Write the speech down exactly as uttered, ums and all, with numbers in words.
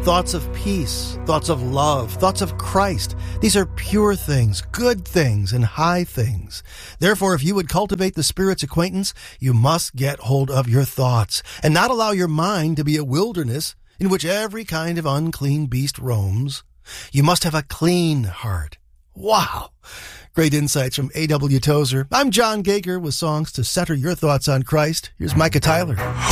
thoughts of peace, thoughts of love, thoughts of Christ. These are pure things, good things, and high things. Therefore, if you would cultivate the Spirit's acquaintance, you must get hold of your thoughts and not allow your mind to be a wilderness in which every kind of unclean beast roams. You must have a clean heart. Wow! Great insights from A W Tozer. I'm John Gager with songs to center your thoughts on Christ. Here's Micah Tyler.